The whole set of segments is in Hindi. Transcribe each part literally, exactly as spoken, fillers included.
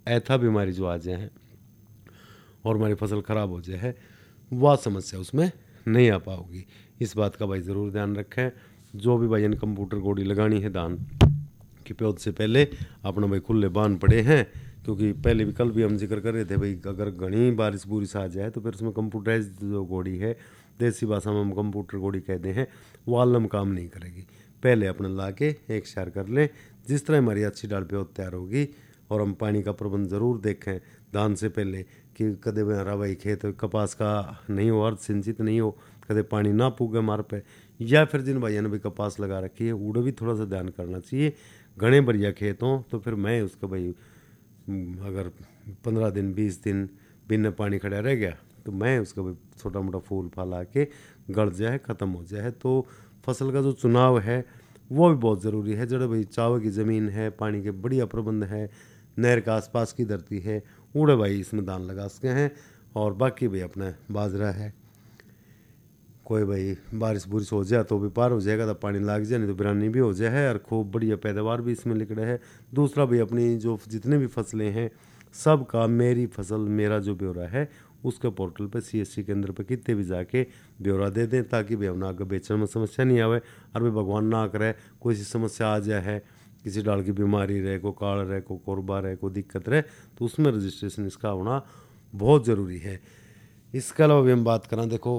ऐथा बीमारी जो आ जाए और हमारी फसल ख़राब हो जाए, वह समस्या उसमें नहीं आ पाओगी। इस बात का भाई ज़रूर ध्यान रखें। जो भी भाई इन कंप्यूटर गोड़ी लगानी है धान की प्योद से पहले अपना भाई खुले बांध पड़े हैं, क्योंकि पहले भी कल भी हम जिक्र कर रहे थे भाई अगर घनी बारिश बुरिश आ जाए तो फिर उसमें कंप्यूटराइज जो गोड़ी है, देसी भाषा में हम कंप्यूटर गोड़ी कहते हैं, वो आलम काम नहीं करेगी। पहले अपने ला के एक शार कर लें, जिस तरह हमारी अच्छी डाल प्योद तैयार होगी। और हम पानी का प्रबंध ज़रूर देखें धान से पहले कि कदे हमारा भाई खेत कपास का नहीं हो, अर्ध सिंचित नहीं हो, कदे पानी ना पूगे हमारे पे, या फिर जिन भाइयों ने भी कपास लगा रखी है उड़े भी थोड़ा सा ध्यान करना चाहिए। घने बढ़िया खेत हों तो फिर मैं उसका भाई अगर पंद्रह दिन बीस दिन बिना पानी खड़ा रह गया तो मैं उसका भाई छोटा मोटा फूल फाल आके गड़ जाए, ख़त्म हो जाए। तो फसल का जो चुनाव है वो भी बहुत ज़रूरी है। जड़ भाई चावल की ज़मीन है, पानी के बढ़िया प्रबंध है, नहर के आसपास की धरती है, उड़े भाई इसमें धान लगा सके हैं। और बाकी भाई अपना बाजरा है, कोई भाई बारिश बुरिश हो जाए तो भी पार हो जाएगा, तो पानी लाग जाए नहीं तो बिरानी भी हो जाए है, और खूब बढ़िया पैदावार भी इसमें लिख रहे है। दूसरा भाई अपनी जो जितने भी फसलें हैं सब का मेरी फसल मेरा जो ब्यौरा है उसके पोर्टल पे सी एस सी केंद्र पे कितने भी जाके ब्यौरा दे दें, ताकि भाई अपना आगे बेचने में समस्या नहीं आवे। और भाई भगवान ना करे कोई सी समस्या आ जाए है, किसी डाल की बीमारी रहे, को काल रहे, को कोरबा रहे, को दिक्कत रहे, तो उसमें रजिस्ट्रेशन इसका होना बहुत ज़रूरी है। इसके अलावा भी हम बात करें, देखो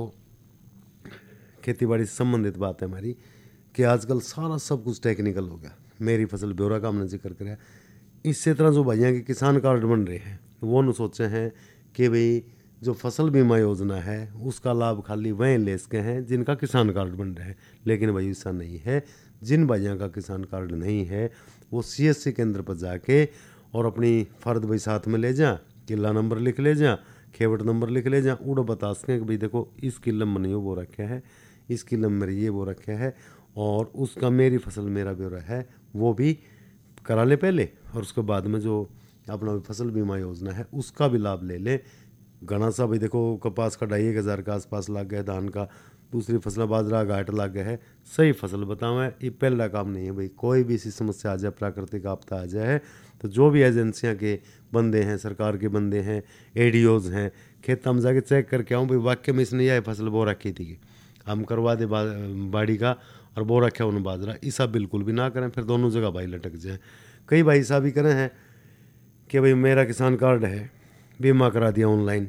खेती बाड़ी से संबंधित बात है हमारी कि आजकल सारा सब कुछ टेक्निकल हो गया। मेरी फसल ब्यौरा का हमने जिक्र कराया। इससे तरह जो भैया के किसान कार्ड बन रहे हैं वो न सोचे हैं कि भाई जो फसल बीमा योजना है उसका लाभ खाली वह ले सके हैं जिनका किसान कार्ड बन रहे हैं, लेकिन भाई ऐसा नहीं है। जिन भैया का किसान कार्ड नहीं है वो सी एस सी केंद्र पर जाके और अपनी फ़र्द भाई साथ में ले जाएँ, किला नंबर लिख ले जाएँ, खेवट नंबर लिख ले जाएँ, उड़ो बता सकें कि भाई देखो इस किले में नहीं वो रखे है, इस किले में ये वो रखे है, और उसका मेरी फसल मेरा ब्यौरा है वो भी करा ले पहले, और उसके बाद में जो अपना फसल बीमा योजना है उसका भी लाभ ले ले। घना सा भाई देखो कपास का ढाई एक हज़ार के आसपास लग गया, धान का दूसरी फसल बाजरा घाट लग गया है। सही फसल बताओ, ये पहला काम नहीं है भाई। कोई भी ऐसी समस्या आ जाए, प्राकृतिक आपदा आ जाए, तो जो भी एजेंसियां के बंदे हैं, सरकार के बंदे हैं, ए डी ओज़ हैं, खेत हम जाके चेक करके आऊँ भाई वाक्य में इसने यह फसल बो रखी थी, हम करवा दे बा, बाड़ी का और बो रखे उन्होंने बाजरा, ऐसा बिल्कुल भी ना करें, फिर दोनों जगह भाई लटक जाए। कई भाई ऐसा भी करें हैं कि भाई मेरा किसान कार्ड है, बीमा करा दिया ऑनलाइन,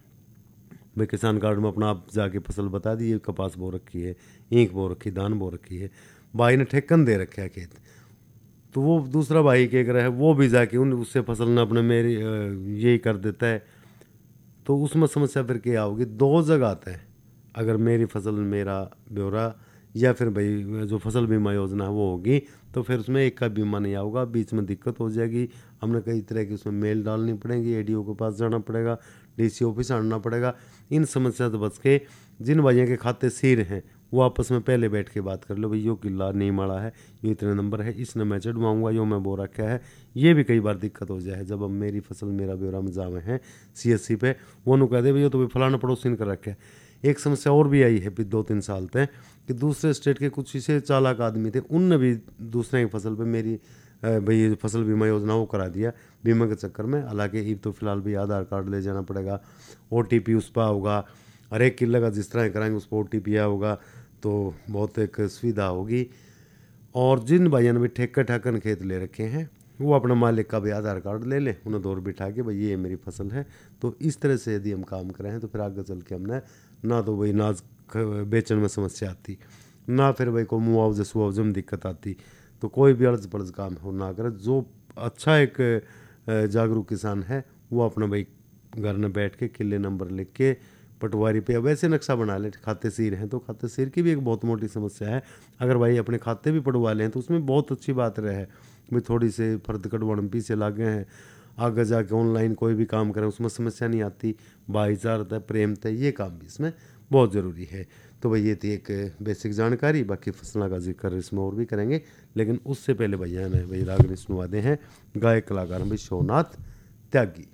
भाई किसान कार्ड में अपना आप जाके फसल बता दी, कपास बो रखी है, ईंख बो रखी, धान बो रखी है, भाई ने ठेकन दे रखा है खेत, तो वो दूसरा भाई क्या कर रहा है वो भी जाके उन उससे फसल ने अपने मेरी यही कर देता है, तो उसमें समस्या फिर क्या होगी। दो जगह आता है, अगर मेरी फसल मेरा ब्यौरा या फिर भाई जो फसल बीमा योजना है वो होगी, तो फिर उसमें एक का बीमा नहीं आऊगा, बीच में दिक्कत हो जाएगी। हमने कई तरह की उसमें मेल डालनी पड़ेगी, ए डी ओ के पास जाना पड़ेगा, डी सी ऑफिस आना पड़ेगा। इन समस्या से बच के जिन भाइयों के खाते सिर हैं वो आपस में पहले बैठ के बात कर लो, भाई यो किला नहीं माड़ा है, ये इतने नंबर है, इसने मैं चढ़वाऊँगा, यो मैं बो रखा है। ये भी कई बार दिक्कत हो जाए जब हम मेरी फसल मेरा ब्यौरा में जावे हैं सी एस सी पे, वो नु कह दे भैया तो भाई फलाना पड़ोसी ने कर रखा है। एक समस्या और भी आई है फिर दो तीन साल तक कि दूसरे स्टेट के कुछ ऐसे चालाक आदमी थे, उनने भी दूसरे की फसल पे मेरी भाई फसल बीमा योजना वो करा दिया बीमा के चक्कर में। हालांकि अब तो फिलहाल भी आधार कार्ड ले जाना पड़ेगा, ओ टी पी उस पर होगा, हर एक किले का जिस तरह कराएंगे उस पर ओ टी पी आया होगा, तो बहुत एक सुविधा होगी। और जिन भाइयों ने भी ठेका ठाकन खेत ले रखे हैं वो अपना मालिक का भी आधार कार्ड ले लें, उन्हें दौर बिठा के भाई ये मेरी फसल है। तो इस तरह से यदि हम काम करें हैं तो फिर आगे चल के हमने ना तो भाई नाज बेचने में समस्या आती, ना फिर भाई को मुआवजे सुआवजे में दिक्कत आती। तो कोई भी अर्ज पड़ज काम हो ना करे। जो अच्छा एक जागरूक किसान है वो अपना भाई घर में बैठ के किले नंबर लिख के पटवारी पे वैसे नक्शा बना ले। खाते सिर हैं तो खाते सिर की भी एक बहुत मोटी समस्या है, अगर भाई अपने खाते भी पटवा लें तो उसमें बहुत अच्छी बात रहे भाई, थोड़ी से फर्द कटवाण पीछे लागे हैं, आगे जाके ऑनलाइन कोई भी काम करें उसमें समस्या नहीं आती, भाईचारा प्रेम तय ये काम भी इसमें बहुत ज़रूरी है। तो भाई ये थी एक बेसिक जानकारी, बाकी फसलों का जिक्र इसमें और भी करेंगे, लेकिन उससे पहले भैया ने भाई रागनी सुनवादे हैं गायक कलाकार भाई शोनाथ त्यागी।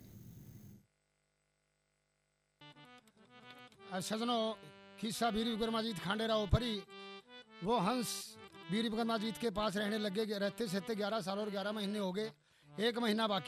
सजनों, किस्सा वीर विक्रमाजीत खांडेराव परी, वो हंस वीर विक्रमाजीत के पास रहने लगे, रहते सहते ग्यारह साल और ग्यारह महीने हो गए, एक महीना बाकी